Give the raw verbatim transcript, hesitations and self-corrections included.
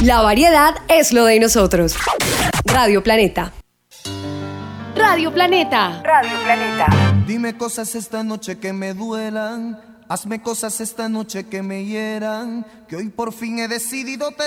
La variedad es lo de nosotros. Radio Planeta. Radio Planeta. Radio Planeta. Dime cosas esta noche que me duelan. Hazme cosas esta noche que me hieran. Que hoy por fin he decidido